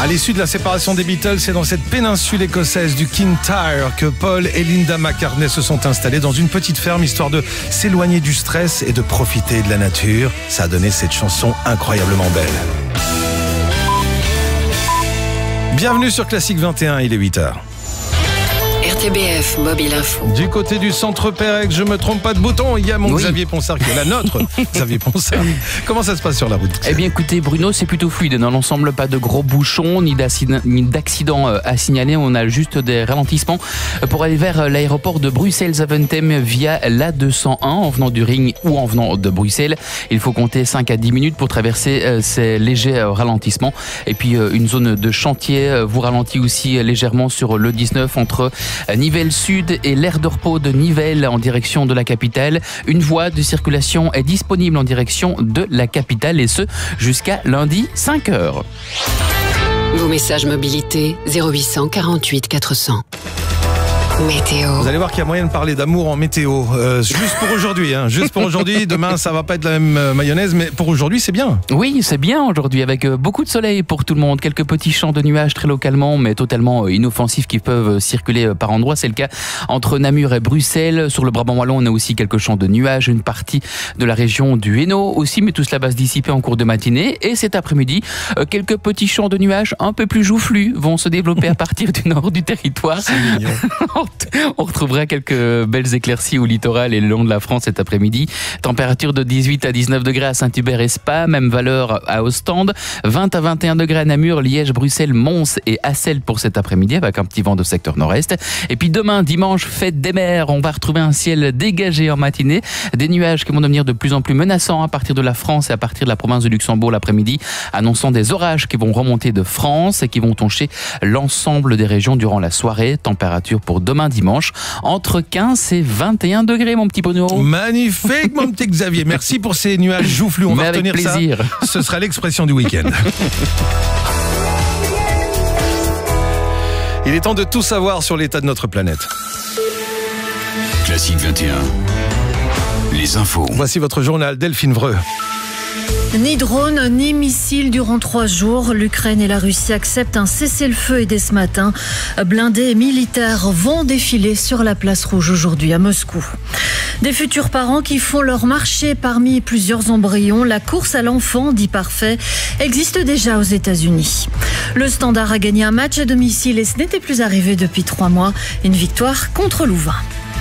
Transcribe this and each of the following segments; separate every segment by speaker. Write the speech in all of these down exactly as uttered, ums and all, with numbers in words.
Speaker 1: À l'issue de la séparation des Beatles, c'est dans cette péninsule écossaise du Kintyre que Paul et Linda McCartney se sont installés dans une petite ferme histoire de s'éloigner du stress et de profiter de la nature. Ça a donné cette chanson incroyablement belle. Bienvenue sur Classique vingt et un, il est huit heures.
Speaker 2: R T B F Mobile Info.
Speaker 1: Du côté du centre Pérec, je me trompe pas de bouton, il y a mon
Speaker 3: Oui.
Speaker 1: Xavier Ponsard qui est la nôtre. Xavier Ponsard, comment ça se passe sur la route?
Speaker 3: Eh bien écoutez Bruno, c'est plutôt fluide. Dans l'ensemble, pas de gros bouchons, ni d'accident- ni d'accidents à signaler. On a juste des ralentissements pour aller vers l'aéroport de Bruxelles-Zaventem via l'A deux cent un en venant du Ring ou en venant de Bruxelles. Il faut compter cinq à dix minutes pour traverser ces légers ralentissements. Et puis une zone de chantier vous ralentit aussi légèrement sur le dix-neuf entre Nivelles Sud et l'aire de repos de Nivelles en direction de la capitale. Une voie de circulation est disponible en direction de la capitale et ce jusqu'à lundi cinq heures.
Speaker 2: Vos messages mobilité zéro huit cent quarante-huit quatre cents. Météo.
Speaker 1: Vous allez voir qu'il y a moyen de parler d'amour en météo. Euh, juste pour aujourd'hui, hein. Juste pour aujourd'hui. Demain, ça va pas être la même euh, mayonnaise, mais pour aujourd'hui, c'est bien.
Speaker 3: Oui, c'est bien aujourd'hui avec euh, beaucoup de soleil pour tout le monde. Quelques petits champs de nuages très localement, mais totalement euh, inoffensifs qui peuvent euh, circuler euh, par endroits. C'est le cas entre Namur et Bruxelles. Sur le Brabant wallon, on a aussi quelques champs de nuages. Une partie de la région du Hainaut aussi, mais tout cela va se dissiper en cours de matinée. Et cet après-midi, euh, quelques petits champs de nuages un peu plus joufflus vont se développer à partir du nord du territoire.
Speaker 1: C'est mignon.
Speaker 3: On retrouvera quelques belles éclaircies au littoral et le long de la France cet après-midi. Température de dix-huit à dix-neuf degrés à Saint-Hubert et Spa, même valeur à Ostende. vingt à vingt et un degrés à Namur, Liège, Bruxelles, Mons et Asselt pour cet après-midi avec un petit vent de secteur nord-est. Et puis demain, dimanche, fête des mers. On va retrouver un ciel dégagé en matinée. Des nuages qui vont devenir de plus en plus menaçants à partir de la France et à partir de la province de Luxembourg l'après-midi, annonçant des orages qui vont remonter de France et qui vont toucher l'ensemble des régions durant la soirée. Température pour demain dimanche entre quinze et vingt et un degrés, mon petit Bruno.
Speaker 1: Magnifique, mon petit Xavier. Merci pour ces nuages joufflus. On
Speaker 3: Mais
Speaker 1: va
Speaker 3: avec
Speaker 1: retenir
Speaker 3: plaisir.
Speaker 1: ça. Ce sera l'expression du week-end. Il est temps de tout savoir sur l'état de notre planète.
Speaker 4: Classique vingt et un, les infos.
Speaker 1: Voici votre journal, Delphine Vreux.
Speaker 5: Ni drone, ni missile durant trois jours. L'Ukraine et la Russie acceptent un cessez-le-feu et dès ce matin, blindés et militaires vont défiler sur la place rouge aujourd'hui à Moscou. Des futurs parents qui font leur marché parmi plusieurs embryons. La course à l'enfant, dit parfait, existe déjà aux États-Unis. Le Standard a gagné un match à domicile et ce n'était plus arrivé depuis trois mois. Une victoire contre Louvain.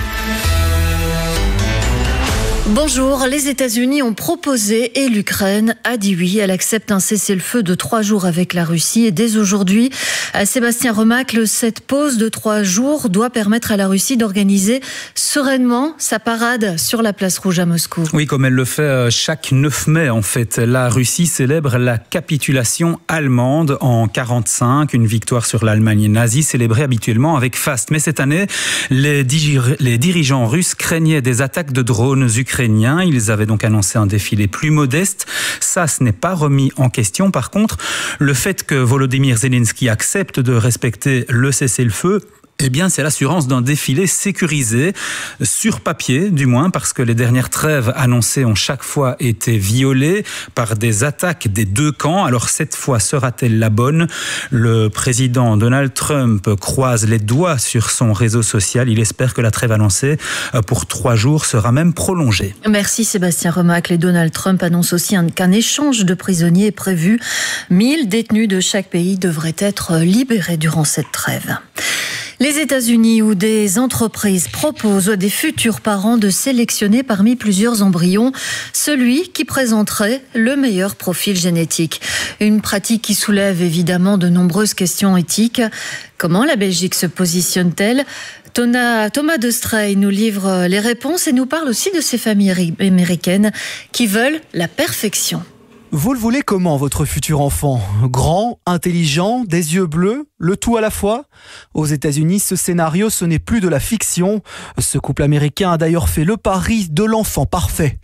Speaker 5: Bonjour, les États-Unis ont proposé et l'Ukraine a dit oui. Elle accepte un cessez-le-feu de trois jours avec la Russie et dès aujourd'hui, Sébastien Remacle, cette pause de trois jours doit permettre à la Russie d'organiser sereinement sa parade sur la place rouge à Moscou.
Speaker 6: Oui, comme elle le fait chaque neuf mai en fait. La Russie célèbre la capitulation allemande en quarante-cinq, une victoire sur l'Allemagne nazie célébrée habituellement avec faste. Mais cette année, les, dir- les dirigeants russes craignaient des attaques de drones ukrainiens. Ils avaient donc annoncé un défilé plus modeste. Ça, ce n'est pas remis en question. Par contre, le fait que Volodymyr Zelensky accepte de respecter le cessez-le-feu, eh bien, c'est l'assurance d'un défilé sécurisé, sur papier du moins, parce que les dernières trêves annoncées ont chaque fois été violées par des attaques des deux camps. Alors cette fois, sera-t-elle la bonne ? Le président Donald Trump croise les doigts sur son réseau social. Il espère que la trêve annoncée pour trois jours sera même prolongée.
Speaker 5: Merci Sébastien Remacle. Et Donald Trump annonce aussi qu'un échange de prisonniers est prévu. mille détenus de chaque pays devraient être libérés durant cette trêve. Les États-Unis où des entreprises proposent à des futurs parents de sélectionner parmi plusieurs embryons celui qui présenterait le meilleur profil génétique. Une pratique qui soulève évidemment de nombreuses questions éthiques. Comment la Belgique se positionne-t-elle ? Thomas Destrey nous livre les réponses et nous parle aussi de ces familles américaines qui veulent la perfection.
Speaker 7: Vous le voulez comment, votre futur enfant ? Grand, intelligent, des yeux bleus ? Le tout à la fois? Aux États-Unis, ce scénario, ce n'est plus de la fiction. Ce couple américain a d'ailleurs fait le pari de l'enfant parfait.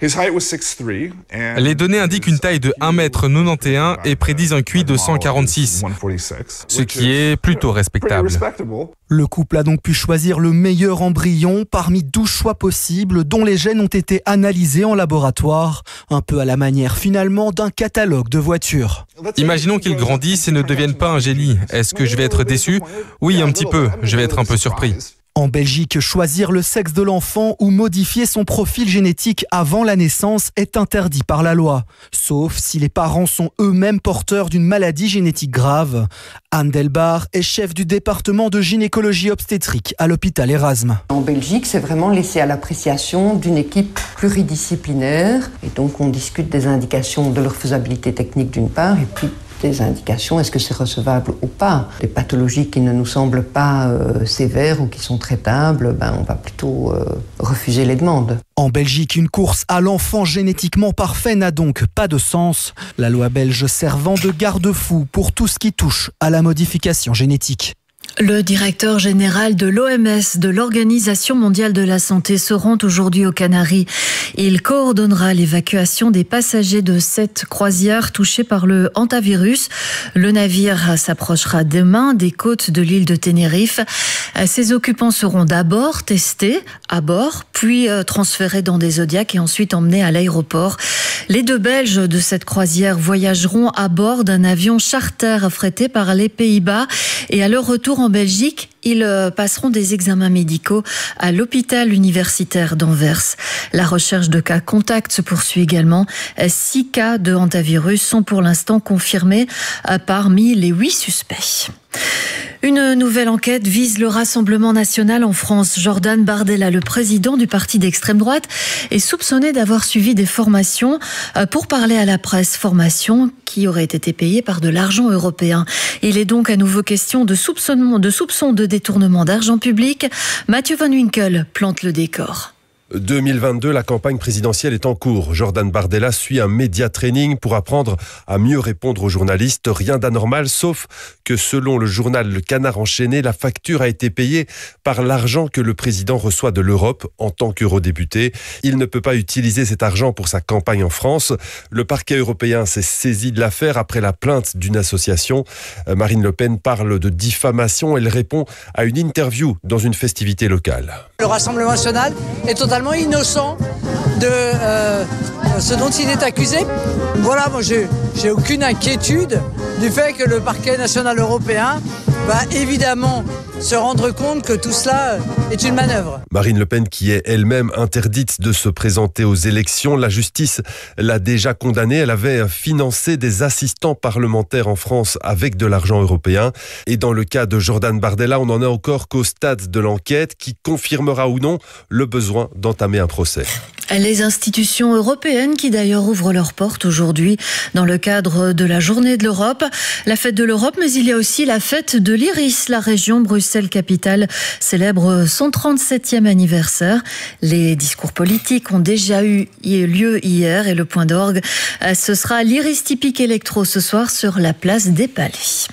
Speaker 8: Les données indiquent une taille de un mètre quatre-vingt-onze et prédisent un Q I de cent quarante-six, ce qui est plutôt respectable.
Speaker 7: Le couple a donc pu choisir le meilleur embryon parmi douze choix possibles dont les gènes ont été analysés en laboratoire, un peu à la manière finalement d'un catalogue de voitures.
Speaker 8: Imaginons qu'ils grandissent et ne deviennent pas un génie. Est-ce que je vais être déçu? Oui, un petit peu. Je vais être un peu surpris.
Speaker 7: En Belgique, choisir le sexe de l'enfant ou modifier son profil génétique avant la naissance est interdit par la loi, sauf si les parents sont eux-mêmes porteurs d'une maladie génétique grave. Anne Delbar est chef du département de gynécologie obstétrique à l'hôpital Erasme.
Speaker 9: En Belgique, c'est vraiment laissé à l'appréciation d'une équipe pluridisciplinaire. Et donc, on discute des indications de leur faisabilité technique d'une part, et puis des indications, est-ce que c'est recevable ou pas. Des pathologies qui ne nous semblent pas euh, sévères ou qui sont traitables, ben, on va plutôt euh, refuser les demandes.
Speaker 7: En Belgique, une course à l'enfant génétiquement parfait n'a donc pas de sens. La loi belge servant de garde-fou pour tout ce qui touche à la modification génétique.
Speaker 5: Le directeur général de l'O M S, de l'Organisation mondiale de la santé, se rend aujourd'hui aux Canaries. Il coordonnera l'évacuation des passagers de cette croisière touchée par le hantavirus. Le navire s'approchera demain des côtes de l'île de Tenerife. Ses occupants seront d'abord testés à bord, puis transférés dans des Zodiacs et ensuite emmenés à l'aéroport. Les deux Belges de cette croisière voyageront à bord d'un avion charter affrété par les Pays-Bas et à leur retour en Belgique, ils passeront des examens médicaux à l'hôpital universitaire d'Anvers. La recherche de cas contacts se poursuit également. Six cas de hantavirus sont pour l'instant confirmés parmi les huit suspects. Une nouvelle enquête vise le Rassemblement national en France. Jordan Bardella, le président du parti d'extrême droite, est soupçonné d'avoir suivi des formations pour parler à la presse. Formations qui auraient été payées par de l'argent européen. Il est donc à nouveau question de soupçonnement, de soupçons de détournement d'argent public. Mathieu Van Winkel plante le décor.
Speaker 10: deux mille vingt-deux, la campagne présidentielle est en cours. Jordan Bardella suit un média training pour apprendre à mieux répondre aux journalistes. Rien d'anormal, sauf que selon le journal Le Canard enchaîné, la facture a été payée par l'argent que le président reçoit de l'Europe en tant qu'eurodéputé. Il ne peut pas utiliser cet argent pour sa campagne en France. Le parquet européen s'est saisi de l'affaire après la plainte d'une association. Marine Le Pen parle de diffamation. Elle répond à une interview dans une festivité locale.
Speaker 11: Le Rassemblement national est totalement innocent de euh, ce dont il est accusé. Voilà, moi j'ai, j'ai aucune inquiétude du fait que le parquet national européen va évidemment se rendre compte que tout cela est une manœuvre.
Speaker 10: Marine Le Pen qui est elle-même interdite de se présenter aux élections. La justice l'a déjà condamnée. Elle avait financé des assistants parlementaires en France avec de l'argent européen. Et dans le cas de Jordan Bardella, on n'en est encore qu'au stade de l'enquête qui confirmera ou non le besoin d'entamer un procès.
Speaker 5: Les institutions européennes qui d'ailleurs ouvrent leurs portes aujourd'hui dans le cadre de la Journée de l'Europe. La fête de l'Europe, mais il y a aussi la fête de l'Iris. La région Bruxelles-Capitale célèbre son trente-septième anniversaire. Les discours politiques ont déjà eu lieu hier et le point d'orgue, ce sera l'Iris typique électro ce soir sur la place des Palais.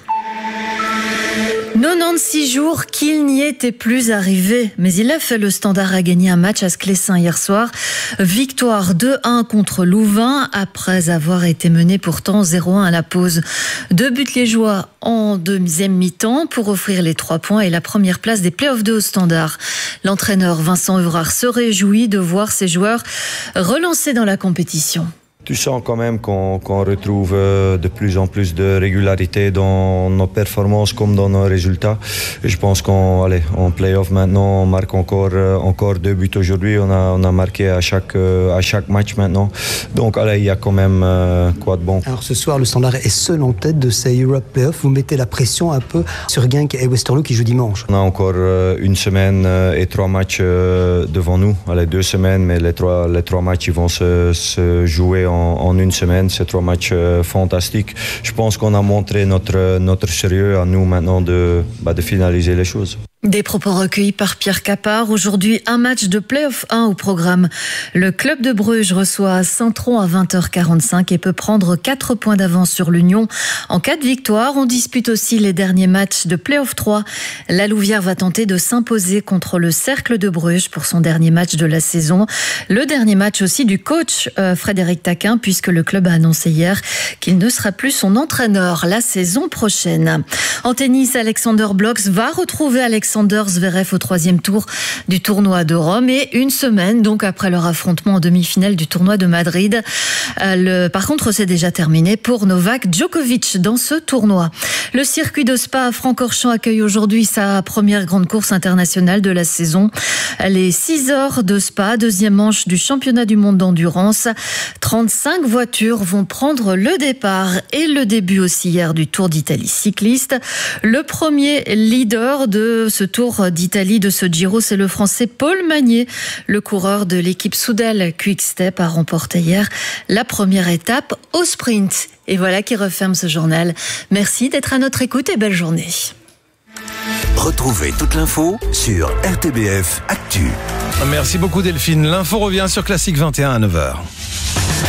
Speaker 5: quatre-vingt-seize jours qu'il n'y était plus arrivé, mais il a fait. Le Standard a gagné un match à Sclessin hier soir. Victoire deux un contre Louvain après avoir été mené pourtant zéro un à la pause. Deux buts liégeois en deuxième mi-temps pour offrir les trois points et la première place des playoffs deux au Standard. L'entraîneur Vincent Evrard se réjouit de voir ses joueurs relancés dans la compétition.
Speaker 12: Tu sens quand même qu'on, qu'on retrouve de plus en plus de régularité dans nos performances comme dans nos résultats. Et je pense qu'en allez, en play-off maintenant, on marque encore, encore deux buts aujourd'hui. On a, on a marqué à chaque, à chaque match maintenant. Donc allez, il y a quand même euh, quoi de bon.
Speaker 13: Alors ce soir, le Standard est seul en tête de ces Europe Play-off. Vous mettez la pression un peu sur Genk et Westerlo qui jouent dimanche.
Speaker 12: On a encore une semaine et trois matchs devant nous. Allez, deux semaines, mais les trois, les trois matchs ils vont se, se jouer en en une semaine. C'est trois matchs euh, fantastiques. Je pense qu'on a montré notre, notre sérieux à nous maintenant de, bah, de finaliser les choses.
Speaker 5: Des propos recueillis par Pierre Capard. Aujourd'hui, un match de play-off un au programme. Le club de Bruges reçoit Saint-Tron à vingt heures quarante-cinq et peut prendre quatre points d'avance sur l'Union. En cas de victoire, on dispute aussi les derniers matchs de play-off trois. La Louvière va tenter de s'imposer contre le Cercle de Bruges pour son dernier match de la saison. Le dernier match aussi du coach euh, Frédéric Taquin, puisque le club a annoncé hier qu'il ne sera plus son entraîneur la saison prochaine. En tennis, Alexander Blocks va retrouver Alexander Alexander Zverev au troisième tour du tournoi de Rome et une semaine donc après leur affrontement en demi-finale du tournoi de Madrid. Euh, le, par contre, c'est déjà terminé pour Novak Djokovic dans ce tournoi. Le circuit de Spa à Francorchamps accueille aujourd'hui sa première grande course internationale de la saison. Les six heures de Spa, deuxième manche du championnat du monde d'endurance. trente-cinq voitures vont prendre le départ et le début aussi hier du Tour d'Italie cycliste. Le premier leader de ce Tour d'Italie, de ce Giro, c'est le Français Paul Magnier. Le coureur de l'équipe Soudal Quick-Step a remporté hier la première étape au sprint. Et voilà qui referme ce journal. Merci d'être à notre écoute et belle journée.
Speaker 14: Retrouvez toute l'info sur R T B F Actu.
Speaker 1: Merci beaucoup Delphine. L'info revient sur Classique vingt et un à neuf heures.